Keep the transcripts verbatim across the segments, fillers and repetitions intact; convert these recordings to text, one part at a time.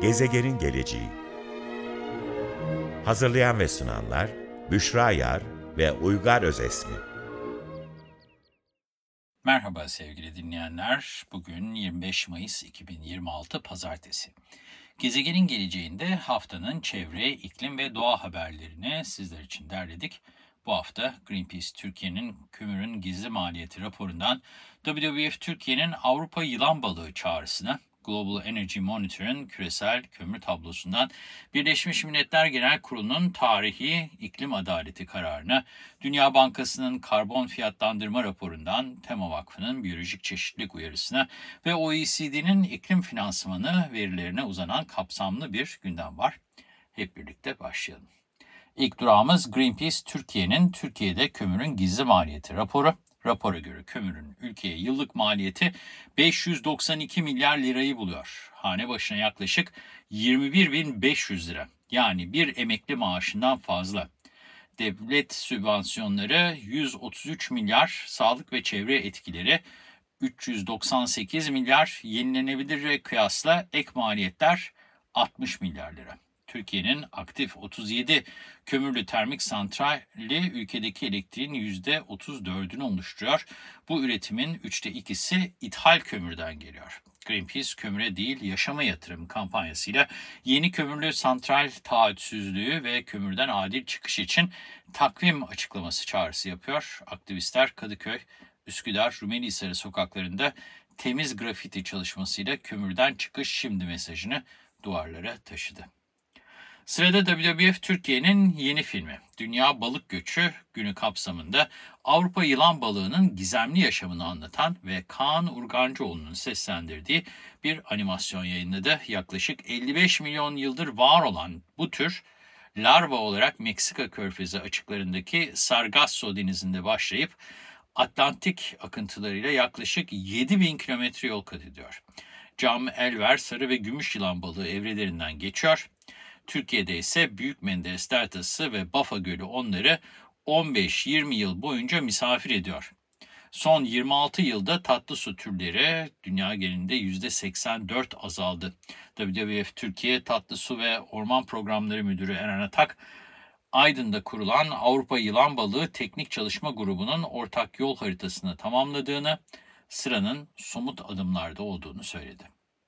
Gezegenin geleceği. Hazırlayan ve sunanlar Büşra Yar ve Uygar Özesmi. Merhaba sevgili dinleyenler. Bugün yirmi beş Mayıs iki bin yirmi altı Pazartesi. Gezegenin geleceğinde haftanın çevre, iklim ve doğa haberlerini sizler için derledik. Bu hafta Greenpeace Türkiye'nin kömürün gizli maliyeti raporundan, W W F Türkiye'nin Avrupa yılan balığı çağrısına, Global Energy Monitor'ın küresel kömür tablosundan, Birleşmiş Milletler Genel Kurulu'nun tarihi iklim adaleti kararına, Dünya Bankası'nın karbon fiyatlandırma raporundan, Tema Vakfı'nın biyolojik çeşitlilik uyarısına ve O E C D'nin iklim finansmanı verilerine uzanan kapsamlı bir gündem var. Hep birlikte başlayalım. İlk durağımız Greenpeace Türkiye'nin Türkiye'de kömürün gizli maliyeti raporu. Rapora göre kömürün ülkeye yıllık maliyeti beş yüz doksan iki milyar lirayı buluyor. Hane başına yaklaşık yirmi bir bin beş yüz lira. Yani bir emekli maaşından fazla. Devlet sübvansiyonları yüz otuz üç milyar, sağlık ve çevre etkileri üç yüz doksan sekiz milyar, yenilenebilir kıyasla ek maliyetler altmış milyar lira. Türkiye'nin aktif otuz yedi kömürlü termik santrali ülkedeki elektriğin yüzde otuz dördünü oluşturuyor. Bu üretimin üçte ikisi ithal kömürden geliyor. Greenpeace kömüre değil yaşama yatırım kampanyasıyla yeni kömürlü santral taahhütsüzlüğü ve kömürden adil çıkış için takvim açıklaması çağrısı yapıyor. Aktivistler Kadıköy, Üsküdar, Rumelihisarı sokaklarında temiz grafiti çalışmasıyla kömürden çıkış şimdi mesajını duvarlara taşıdı. Sırada W W F Türkiye'nin yeni filmi Dünya Balık Göçü günü kapsamında Avrupa yılan balığının gizemli yaşamını anlatan ve Kaan Urgancıoğlu'nun seslendirdiği bir animasyon yayınladı. Yaklaşık elli beş milyon yıldır var olan bu tür larva olarak Meksika Körfezi açıklarındaki Sargasso denizinde başlayıp Atlantik akıntılarıyla yaklaşık yedi bin kilometre yol kat ediyor. Cam, elver, sarı ve gümüş yılan balığı evrelerinden geçiyor. Türkiye'de ise Büyük Menderes Deltası ve Bafa Gölü onları on beş yirmi yıl boyunca misafir ediyor. Son yirmi altı yılda tatlı su türleri dünya genelinde yüzde seksen dört azaldı. W W F Türkiye Tatlı Su ve Orman Programları Müdürü Eren Atak, Aydın'da kurulan Avrupa Yılan Balığı Teknik Çalışma Grubu'nun ortak yol haritasını tamamladığını, sıranın somut adımlarda olduğunu söyledi.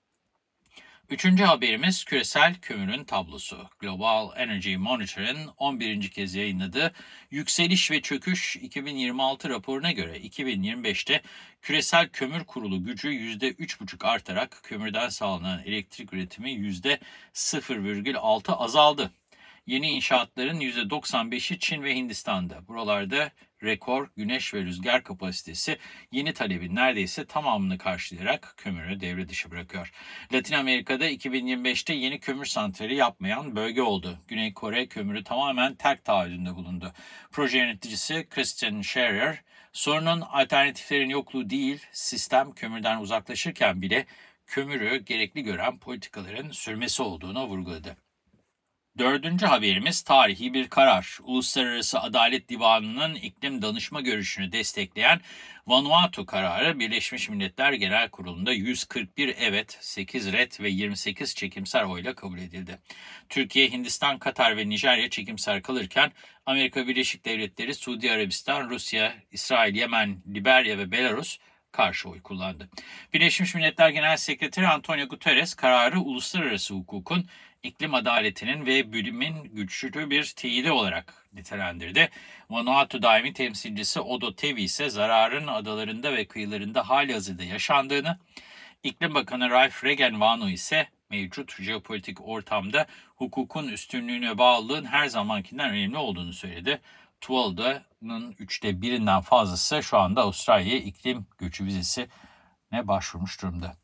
Üçüncü haberimiz küresel kömürün tablosu. Global Energy Monitor'ın on birinci kez yayınladığı Yükseliş ve Çöküş iki bin yirmi altı raporuna göre iki bin yirmi beşte küresel kömür kurulu gücü yüzde üç buçuk artarak kömürden sağlanan elektrik üretimi yüzde sıfır virgül altı azaldı. Yeni inşaatların yüzde doksan beşi Çin ve Hindistan'da. Buralarda rekor güneş ve rüzgar kapasitesi yeni talebin neredeyse tamamını karşılayarak kömürü devre dışı bırakıyor. Latin Amerika'da iki bin yirmi beşte yeni kömür santrali yapmayan bölge oldu. Güney Kore kömürü tamamen terk taahhüdünde bulundu. Proje yöneticisi Christian Scherer, sorunun alternatiflerin yokluğu değil, sistem kömürden uzaklaşırken bile kömürü gerekli gören politikaların sürmesi olduğunu vurguladı. Dördüncü haberimiz tarihi bir karar. Uluslararası Adalet Divanı'nın iklim danışma görüşünü destekleyen Vanuatu kararı Birleşmiş Milletler Genel Kurulu'nda yüz kırk bir evet, sekiz ret ve yirmi sekiz çekimser oyla kabul edildi. Türkiye, Hindistan, Katar ve Nijerya çekimser kalırken Amerika Birleşik Devletleri, Suudi Arabistan, Rusya, İsrail, Yemen, Liberya ve Belarus karşı oy kullandı. Birleşmiş Milletler Genel Sekreteri Antonio Guterres kararı uluslararası hukukun, iklim adaletinin ve bilimin güçlü bir teyidi olarak nitelendirdi. Vanuatu daimi temsilcisi Odo Tevi ise zararın adalarında ve kıyılarında halihazırda yaşandığını, İklim Bakanı Ralph Regenvanu ise mevcut jeopolitik ortamda hukukun üstünlüğüne ve bağlılığın her zamankinden önemli olduğunu söyledi. Tuvala'nın üçte birinden fazlası şu anda Avustralya'ya iklim göçü vizesine başvurmuş durumda.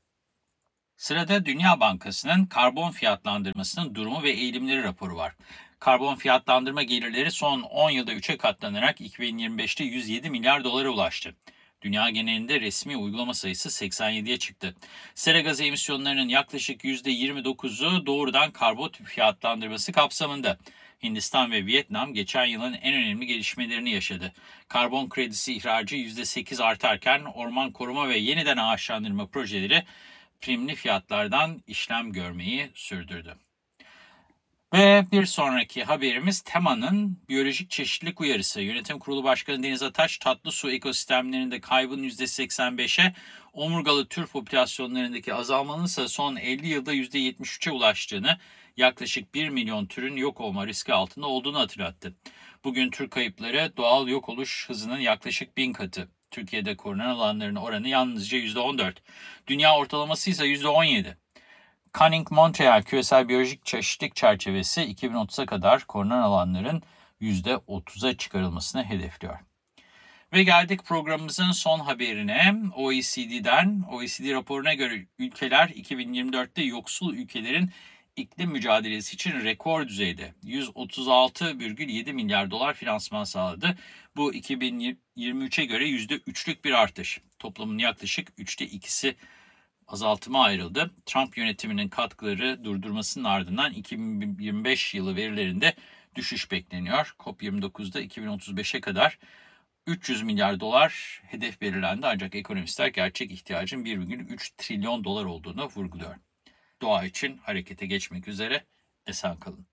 Sırada Dünya Bankası'nın karbon fiyatlandırmasının durumu ve eğilimleri raporu var. Karbon fiyatlandırma gelirleri son on yılda üçe katlanarak iki bin yirmi beşte yüz yedi milyar dolara ulaştı. Dünya genelinde resmi uygulama sayısı seksen yediye çıktı. Sera gazı emisyonlarının yaklaşık yüzde yirmi dokuzu doğrudan karbon fiyatlandırması kapsamında. Hindistan ve Vietnam geçen yılın en önemli gelişmelerini yaşadı. Karbon kredisi ihracı yüzde sekiz artarken orman koruma ve yeniden ağaçlandırma projeleri primli fiyatlardan işlem görmeyi sürdürdü. Ve bir sonraki haberimiz temanın biyolojik çeşitlilik uyarısı. Yönetim Kurulu Başkanı Deniz Ataş, tatlı su ekosistemlerinde kaybın yüzde seksen beşe, omurgalı tür popülasyonlarındaki azalmanın ise son elli yılda yüzde yetmiş üçe ulaştığını, yaklaşık bir milyon türün yok olma riski altında olduğunu hatırlattı. Bugün tür kayıpları doğal yok oluş hızının yaklaşık bin katı. Türkiye'de korunan alanların oranı yalnızca yüzde on dört. Dünya ortalaması ise yüzde on yedi. Canning Montreal Küresel Biyolojik Çeşitlilik Çerçevesi iki bin otuza kadar korunan alanların yüzde otuza çıkarılmasını hedefliyor. Ve geldik programımızın son haberine. O E C D'den, O E C D raporuna göre ülkeler iki bin yirmi dörtte yoksul ülkelerin iklim mücadelesi için rekor düzeyde yüz otuz altı virgül yedi milyar dolar finansman sağladı. Bu iki bin yirmi üçe göre yüzde üçlük bir artış. Toplamın yaklaşık üçte ikisi azaltıma ayrıldı. Trump yönetiminin katkıları durdurmasının ardından iki bin yirmi beş yılı verilerinde düşüş bekleniyor. COP yirmi dokuzda iki bin otuz beşe kadar üç yüz milyar dolar hedef belirlendi, ancak ekonomistler gerçek ihtiyacın bir virgül üç trilyon dolar olduğunu vurguluyor. Doğa için harekete geçmek üzere, esen kalın.